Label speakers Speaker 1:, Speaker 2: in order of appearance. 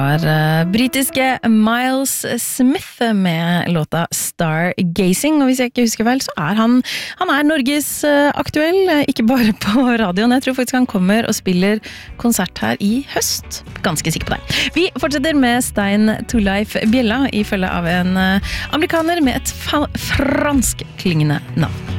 Speaker 1: Britiske Miles Smith med låta Stargazing, og hvis jeg ikke husker vel, så han er Norges aktuell, ikke bare på radioen. Jeg tror faktisk han kommer og spiller konsert her i høst. Ganske sikker på det. Vi fortsetter med Stein Torleif Bjella i følge av en amerikaner med et fransk klingende navn.